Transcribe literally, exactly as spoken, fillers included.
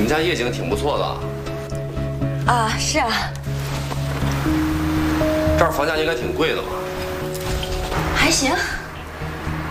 们家夜景挺不错的。 啊，是啊。 这儿房价应该挺贵的吧？ 还行。